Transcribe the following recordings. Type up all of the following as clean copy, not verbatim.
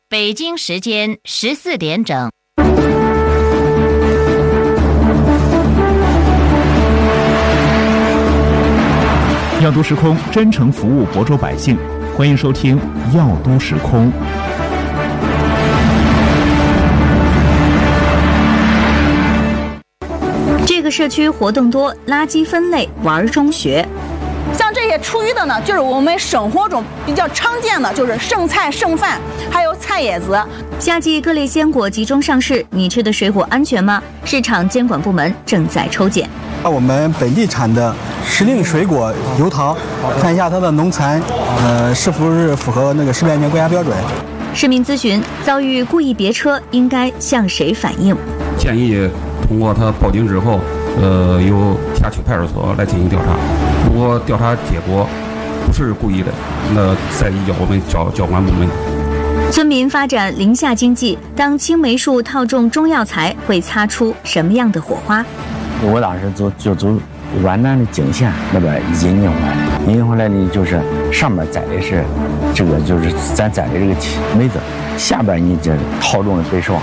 北京时间14点整。 药都时空真诚服务亳州百姓，欢迎收听药都时空。 这个社区活动多，垃圾分类玩中学。 像这些厨余的呢，就是我们生活中比较常见的，就是剩菜剩饭，还有菜叶子。 夏季各类鲜果集中上市，你吃的水果安全吗？市场监管部门正在抽检。 我们本地产的时令水果油桃，看一下它的农残，是否是符合那个食品安全国家标准。 市民咨询：遭遇故意别车，应该向谁反映？ 建议通过他报警之后，由辖区派出所来进行调查。如果调查结果不是故意的，那再移交我们交管部门。 村民发展林下经济，当青梅树套种中药材，会擦出什么样的火花？ 我当时就走皖南的泾县那边引进回来的，就是上面栽的是这个，就是咱栽的这个梅子，下边你这套种的白芍。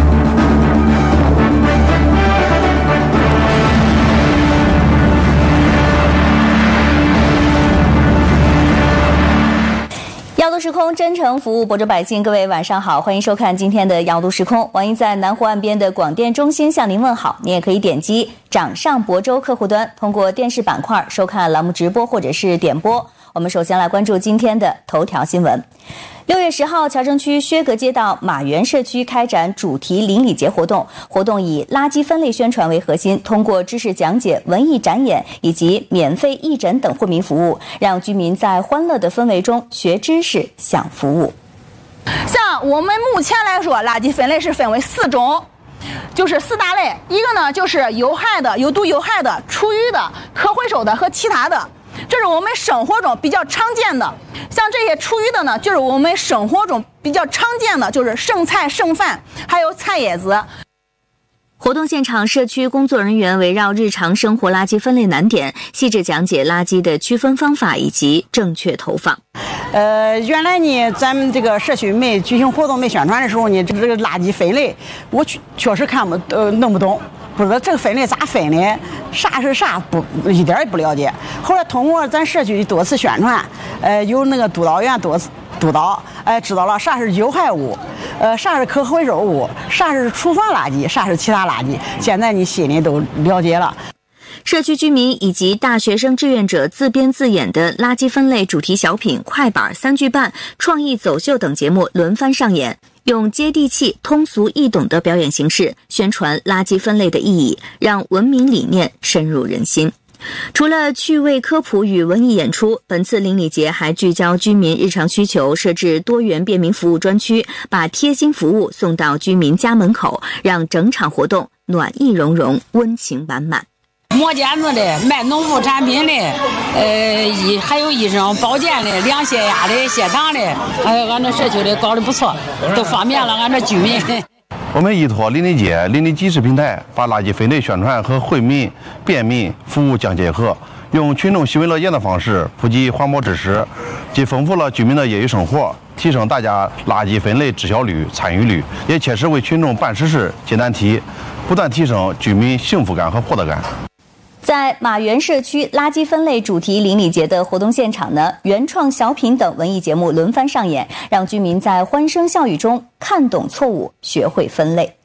药都时空真诚服务亳州百姓，各位晚上好，欢迎收看今天的药都时空。王英在南湖岸边的广电中心向您问好。您也可以点击掌上亳州客户端，通过电视板块收看栏目直播或者是点播。我们首先来关注今天的头条新闻。6月10号，侨生区薛格街道马园社区开展主题邻里节活动，活动以垃圾分类宣传为核心，通过知识讲解、文艺展演以及免费义诊等惠民服务，让居民在欢乐的氛围中学知识、享服务。 像我们目前来说，垃圾分类是分为4种，就是4大类。一个呢就是有害的、有毒有害的、厨余的、可回收的和其他的。这是我们生活中比较常见的。像这些厨余的呢，就是我们生活中比较常见的，就是剩菜剩饭，还有菜叶子。 活动现场，社区工作人员围绕日常生活垃圾分类难点，细致讲解垃圾的区分方法以及正确投放。 原来呢，咱们这个社区没举行活动、没宣传的时候呢，这个垃圾分类，我确实弄不懂。不知道这个分类咋分的，啥是啥一点也不了解。后来通过咱社区的多次宣传，有那个督导员多次督导，知道了啥是有害物，啥是可回收物，啥是厨房垃圾，啥是其他垃圾。现在你心里都了解了。 社区居民以及大学生志愿者自编自演的垃圾分类主题小品、快板、3句半、创意走秀等节目轮番上演，用接地气、通俗易懂的表演形式宣传垃圾分类的意义，让文明理念深入人心。除了趣味科普与文艺演出，本次邻里节还聚焦居民日常需求，设置多元便民服务专区，把贴心服务送到居民家门口，让整场活动暖意融融、温情满满。 磨剪子的、卖农副产品的，还有医生保健的、量血压的、血糖的，还有俺这社区的搞得不错，都方便了俺这居民。 我们依托邻里节、邻里集市平台，把垃圾分类宣传和惠民、便民服务相结合，用群众喜闻乐见的方式普及环保知识，既丰富了居民的业余生活，提升大家垃圾分类知晓率、参与率，也切实为群众办实事、解难题，不断提升居民幸福感和获得感。 在马园社区垃圾分类主题邻里节的活动现场呢，原创小品等文艺节目轮番上演，让居民在欢声笑语中看懂错误，学会分类。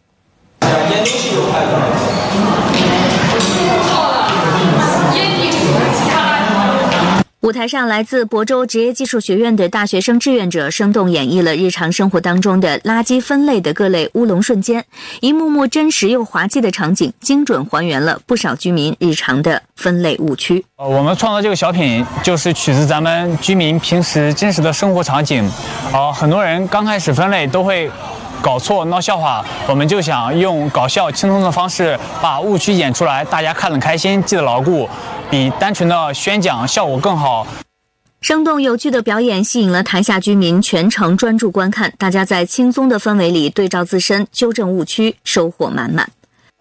舞台上，来自亳州职业技术学院的大学生志愿者生动演绎了日常生活当中的垃圾分类的各类乌龙瞬间，一幕幕真实又滑稽的场景，精准还原了不少居民日常的分类误区。 我们创造这个小品就是取自咱们居民平时真实的生活场景。很多人刚开始分类都会搞错闹笑话，我们就想用搞笑轻松的方式把误区演出来，大家看得开心，记得牢固，比单纯的宣讲效果更好。 生动有趣的表演吸引了台下居民全程专注观看，大家在轻松的氛围里对照自身，纠正误区，收获满满。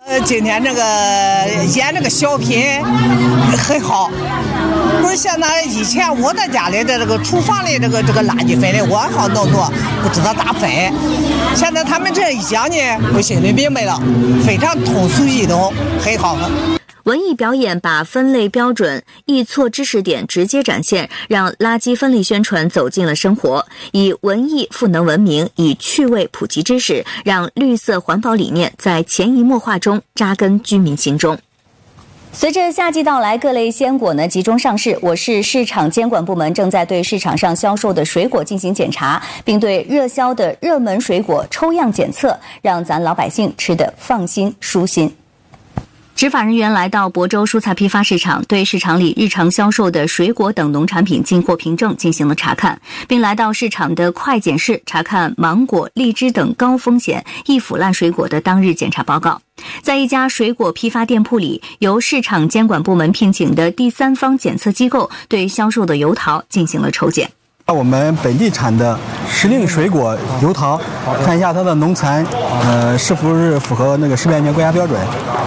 今天这个演这个小品很好。不是现在以前我在家里的这个厨房里这个垃圾分类我好弄做，不知道咋分。现在他们这一讲呢，我心里明白了，非常通俗易懂，很好。 文艺表演把分类标准、易错知识点直接展现，让垃圾分类宣传走进了生活，以文艺赋能文明，以趣味普及知识，让绿色环保理念在潜移默化中扎根居民心中。随着夏季到来，各类鲜果集中上市。我市市场监管部门正在对市场上销售的水果进行检查，并对热销的热门水果抽样检测，让咱老百姓吃得放心舒心。执法人员来到亳州蔬菜批发市场，对市场里日常销售的水果等农产品进货凭证进行了查看，并来到市场的快检室查看芒果、荔枝等高风险易腐烂水果的当日检查报告。在一家水果批发店铺里，由市场监管部门聘请的第三方检测机构对销售的油桃进行了抽检。 我们本地产的时令水果油桃，看一下它的农残，是否是符合那个食品安全国家标准。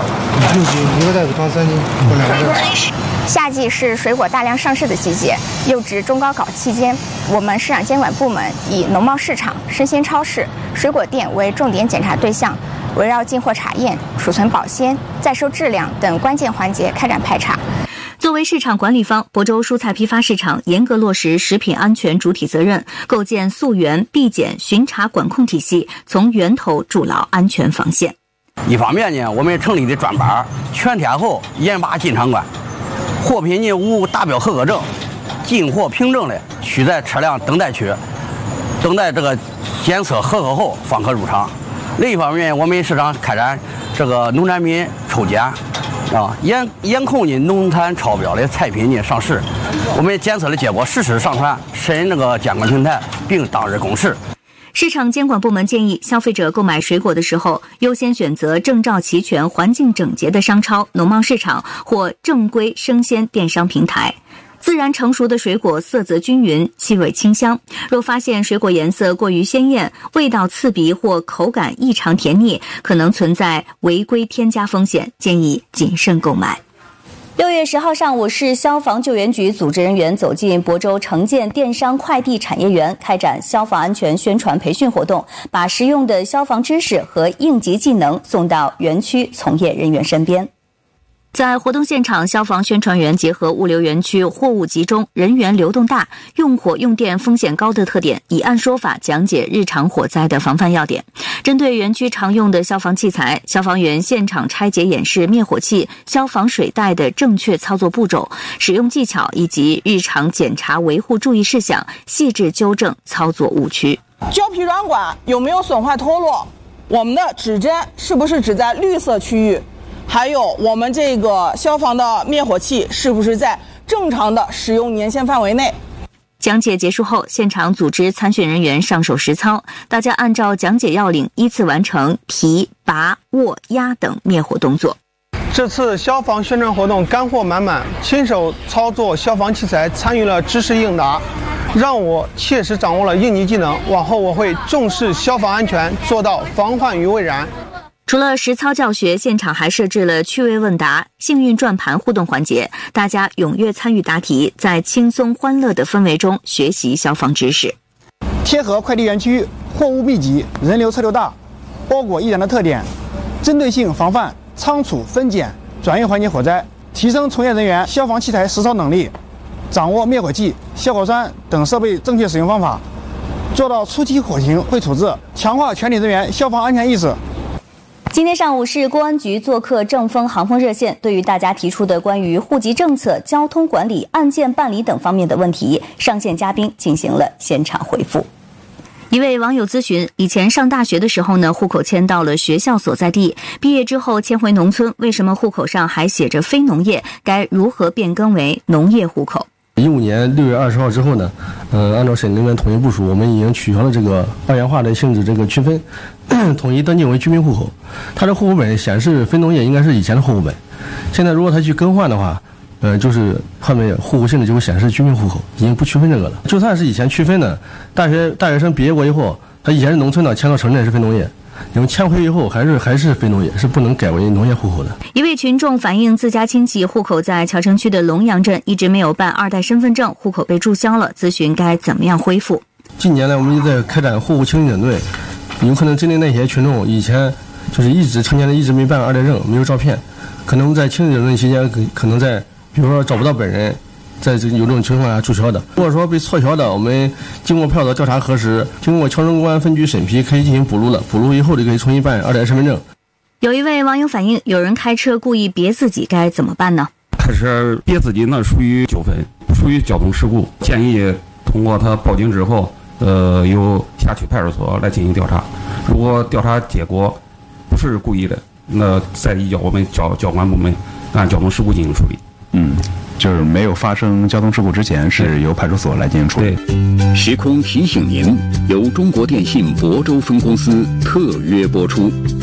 夏季是水果大量上市的季节，又值中高考期间，我们市场监管部门以农贸市场、生鲜超市、水果店为重点检查对象，围绕进货查验、储存保鲜、再收质量等关键环节开展排查。 作为市场管理方，亳州蔬菜批发市场严格落实食品安全主体责任，构建溯源、必检、巡查管控体系，从源头筑牢安全防线。 一方面呢，我们成立的专班全天候严把进场关，货品呢无达标合格证、进货凭证的，需在车辆等待区等待这个检测合格后方可入场。另一方面，我们市场开展这个农产品抽检严控呢农残超标的菜品呢上市，我们检测的结果实时上传申这个监管平台，并当日公示。 市场监管部门建议，消费者购买水果的时候，优先选择证照齐全、环境整洁的商超、农贸市场或正规生鲜电商平台。自然成熟的水果色泽均匀，气味清香。若发现水果颜色过于鲜艳、味道刺鼻或口感异常甜腻，可能存在违规添加风险，建议谨慎购买。6月10号上午，市消防救援局组织人员走进亳州城建电商快递产业园，开展消防安全宣传培训活动，把实用的消防知识和应急技能送到园区从业人员身边。在活动现场，消防宣传员结合物流园区货物集中、人员流动大、用火用电风险高的特点，以按说法讲解日常火灾的防范要点。针对园区常用的消防器材，消防员现场拆解演示灭火器、消防水带的正确操作步骤、使用技巧以及日常检查维护注意事项，细致纠正操作误区。 胶皮软管有没有损坏脱落？我们的指针是不是只在绿色区域？还有我们这个消防的灭火器是不是在正常的使用年限范围内？ 讲解结束后，现场组织参训人员上手实操，大家按照讲解要领依次完成提、拔、握、压等灭火动作。 这次消防宣传活动干货满满，亲手操作消防器材，参与了知识应答，让我切实掌握了应急技能。往后我会重视消防安全，做到防患于未然。 除了实操教学，现场还设置了趣味问答、幸运转盘互动环节，大家踊跃参与答题，在轻松欢乐的氛围中学习消防知识。 贴合快递园区货物密集、人流车流大、包裹易燃的特点，针对性防范仓储分拣、转运环节火灾，提升从业人员消防器材实操能力，掌握灭火器、消火栓等设备正确使用方法，做到初期火情会处置，强化全体人员消防安全意识。 今天上午，市公安局做客正风航风热线，对于大家提出的关于户籍政策、交通管理、案件办理等方面的问题，上线嘉宾进行了现场回复。一位网友咨询，以前上大学的时候呢，户口迁到了学校所在地，毕业之后迁回农村，为什么户口上还写着非农业？该如何变更为农业户口 ？15年6月20号之后呢，按照省人员统一部署，我们已经取消了这个二元化的性质这个区分，统一登记为居民户口。它的户口本显示非农业应该是以前的户口本，现在如果他去更换的话，就是后面户口性质就会显示居民户口，已经不区分这个了。就算是以前区分的，大学生毕业过以后，他以前是农村的，迁到城镇是非农业， 因为迁回以后还是非农业，是不能改为农业户口的。 一位群众反映，自家亲戚户口在谯城区的龙阳镇，一直没有办2代身份证，户口被注销了，咨询该怎么样恢复。 近年来，我们也在开展户口清理整顿，有可能针对那些群众以前就是成年人一直没办2代证，没有照片，可能在清理整顿期间，可能在比如说找不到本人。在有这种情况下注销的，如果说被错销的，我们经过票的调查核实，经过乔城公安分局审批，可以进行补录了。补录以后就可以重新办2代身份证。 有一位网友反映，有人开车故意别自己，该怎么办呢？ 开车别自己那属于纠纷，属于交通事故，建议通过他报警之后，由辖区派出所来进行调查。如果调查结果不是故意的，那再移交我们交管部门按交通事故进行处理。 就是没有发生交通事故之前，是由派出所来进行处理。 时空提醒您，由中国电信亳州分公司特约播出。